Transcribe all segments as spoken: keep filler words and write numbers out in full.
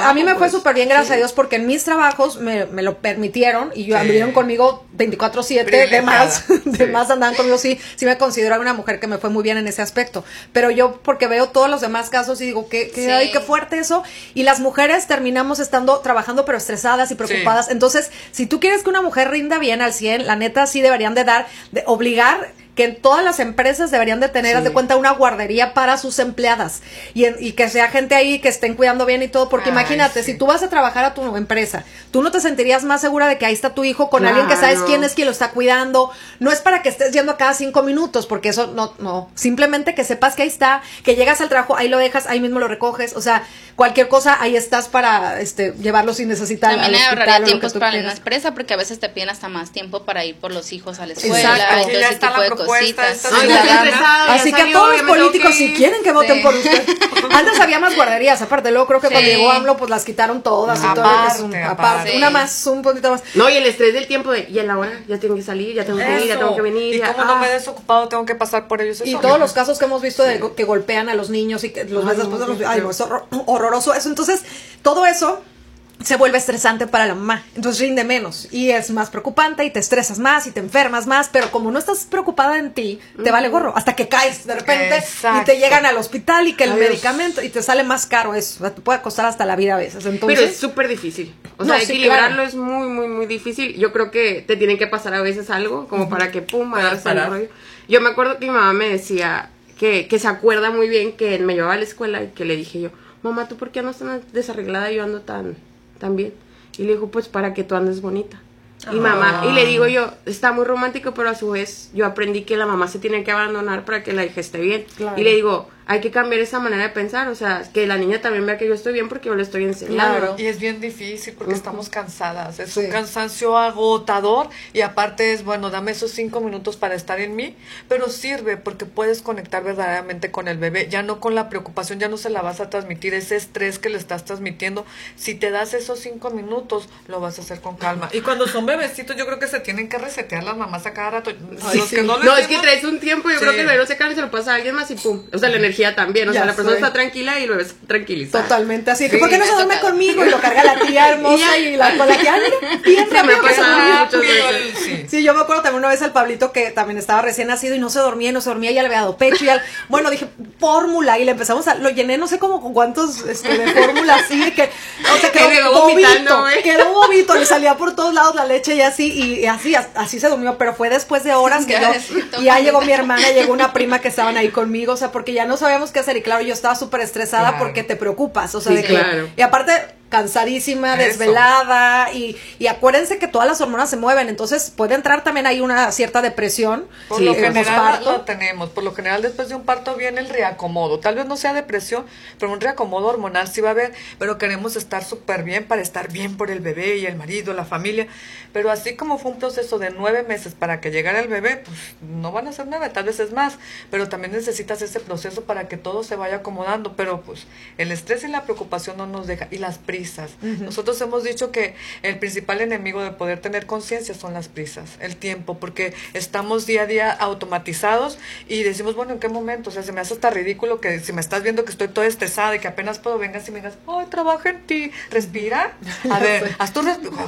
a mí me fue súper bien, gracias sí. a Dios, porque en mis trabajos me, me lo permitieron y yo sí. anduvieron conmigo veinticuatro siete, de más, de sí. más andaban conmigo, sí, sí me considero una mujer que me fue muy bien en ese aspecto, pero yo porque veo todos los demás casos y digo, qué, qué, sí. ay, qué fuerte eso, y las mujeres terminamos estando trabajando pero estresadas y preocupadas, sí. entonces, si tú quieres que una mujer rinda bien al cien, la neta sí deberían de dar, de obligar que en todas las empresas deberían de tener, sí. haz de cuenta, una guardería para sus empleadas y, en, y que sea gente ahí que estén cuidando bien y todo, porque Ay, imagínate, sí. si tú vas a trabajar a tu empresa, tú no te sentirías más segura de que ahí está tu hijo con claro. alguien que sabes quién es quien lo está cuidando, no es para que estés yendo a cada cinco minutos, porque eso no, no, simplemente que sepas que ahí está, que llegas al trabajo, ahí lo dejas, ahí mismo lo recoges, o sea, cualquier cosa, ahí estás para este llevarlo sin necesitar también al hospital, ahorraría tiempos para quieras. La empresa, porque a veces te piden hasta más tiempo para ir por los hijos a la escuela, Exacto. y todo ese tipo de cositas. Ay, ya Así que a todos los políticos, si quieren que voten sí. por usted. Antes había más guarderías, aparte, luego creo que sí. cuando llegó AMLO, pues las quitaron todas y todo. Aparte, es un, aparte. Sí. Una más, un poquito más. No, y el estrés del tiempo de, y a la hora, ya tengo que salir, ya tengo que ir, ya tengo que venir. Y ya, como ah. no me he desocupado, tengo que pasar por ellos. Eso y todos los casos que hemos visto de que golpean a los niños y que los ves después de los... Ay, no, es horror, horroroso eso. Entonces, todo eso se vuelve estresante para la mamá, entonces rinde menos y es más preocupante y te estresas más y te enfermas más, pero como no estás preocupada en ti, te vale gorro, hasta que caes de repente Exacto. y te llegan al hospital y que el Adiós. medicamento y te sale más caro eso, te puede costar hasta la vida a veces. Entonces, pero es súper difícil, o sea, no, equilibrarlo sí, claro. es muy, muy, muy difícil. Yo creo que te tienen que pasar a veces algo como uh-huh. para que pum, agarres el rollo. Yo me acuerdo que mi mamá me decía que, que se acuerda muy bien que me llevaba a la escuela y que le dije yo, mamá, ¿tú por qué andas tan desarreglada y yo ando tan... también? Y le dijo, pues para que tú andes bonita. Y ah. mamá, y le digo yo, está muy romántico, pero a su vez yo aprendí que la mamá se tiene que abandonar para que la hija esté bien. Claro. Y le digo, hay que cambiar esa manera de pensar, o sea, que la niña también vea que yo estoy bien porque yo le estoy enseñando. Claro. Y es bien difícil porque uh-huh. estamos cansadas, es sí. un cansancio agotador y aparte es, bueno, dame esos cinco minutos para estar en mí, pero sirve porque puedes conectar verdaderamente con el bebé, ya no con la preocupación, ya no se la vas a transmitir, ese estrés que le estás transmitiendo, si te das esos cinco minutos, lo vas a hacer con calma. Y cuando son bebecitos, yo creo que se tienen que resetear las mamás a cada rato. Ay, los sí. que no, no es que traes un tiempo, yo sí. creo que el bebé no se calma y se lo pasa a alguien más y pum, o sea, la energía también, o ya sea, la persona sé. está tranquila y lo ves tranquilizada. Totalmente, así que, sí, ¿por qué no se duerme conmigo? Y lo carga la tía hermosa y, y la con la tía, bien rápido que se durmió. Sí. sí, yo me acuerdo también una vez al Pablito que también estaba recién nacido y no se dormía, y no se dormía, y ya le había dado pecho y al, bueno, dije, fórmula, y le empezamos a, lo llené no sé cómo con cuántos, este, de fórmula así, que, o sea, quedó, quedó bobito, ¿eh? quedó bobito, le salía por todos lados la leche y así, y, y así, así se durmió, pero fue después de horas que yo, y ya llegó mi hermana, llegó una prima que estaban ahí conmigo, o sea, porque ya no sabíamos qué hacer, y claro, yo estaba súper estresada claro. porque te preocupas, o sea, sí, de claro. que, y aparte cansadísima, Eso. desvelada, y, y acuérdense que todas las hormonas se mueven, entonces puede entrar también ahí una cierta depresión. Por sí, lo general lo tenemos, por lo general después de un parto viene el reacomodo, tal vez no sea depresión, pero un reacomodo hormonal sí va a haber, pero queremos estar súper bien para estar bien por el bebé y el marido, la familia, pero así como fue un proceso de nueve meses para que llegara el bebé, pues no van a ser nueve, tal vez es más, pero también necesitas ese proceso para que todo se vaya acomodando, pero pues el estrés y la preocupación no nos deja, y las prisas. Uh-huh. Nosotros hemos dicho que el principal enemigo de poder tener conciencia son las prisas, el tiempo, porque estamos día a día automatizados y decimos, bueno, ¿en qué momento? O sea, se me hace hasta ridículo que si me estás viendo que estoy toda estresada y que apenas puedo, vengas y me digas, ay, trabaja en ti, respira. A ver, haz tu respiración.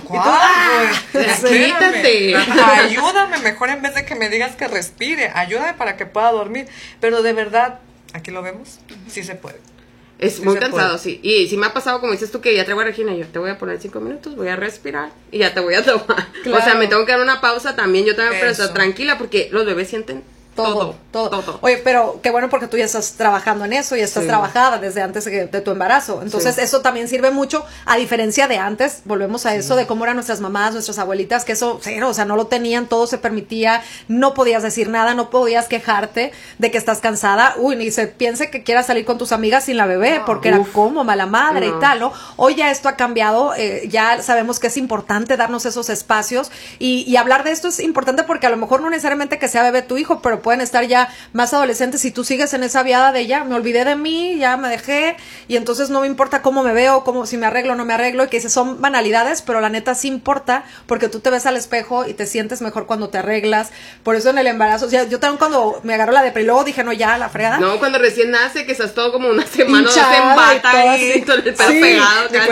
Quítate. Ayúdame mejor en vez de que me digas que respire, ayúdame para que pueda dormir. Pero de verdad, aquí lo vemos, sí se puede. Es muy cansado, sí. Y si me ha pasado, como dices tú, que ya traigo a Regina, yo te voy a poner cinco minutos, voy a respirar y ya te voy a tomar. Claro. O sea, me tengo que dar una pausa también, yo también, pero estar tranquila, porque los bebés sienten todo todo, todo, todo. Oye, pero qué bueno porque tú ya estás trabajando en eso y estás sí. trabajada desde antes de, de tu embarazo. Entonces, sí. eso también sirve mucho, a diferencia de antes, volvemos a eso, sí. de cómo eran nuestras mamás, nuestras abuelitas, que eso, cero, o sea, no lo tenían, todo se permitía, no podías decir nada, no podías quejarte de que estás cansada. Uy, ni se piense que quieras salir con tus amigas sin la bebé, no. porque Uf. era como mala madre no. y tal, ¿no? Hoy ya esto ha cambiado, eh, ya sabemos que es importante darnos esos espacios y, y hablar de esto es importante porque a lo mejor no necesariamente que sea bebé tu hijo, pero pueden estar ya más adolescentes, si tú sigues en esa viada de ya, me olvidé de mí, ya me dejé, y entonces no me importa cómo me veo, cómo, si me arreglo o no me arreglo, y que son banalidades, pero la neta sí importa, porque tú te ves al espejo y te sientes mejor cuando te arreglas. Por eso en el embarazo, o sea, yo también cuando me agarró la depre, y luego dije, no, ya, la fregada. No, cuando recién nace, que estás todo como una semana, no se embata y todo el pelo sí, pegado.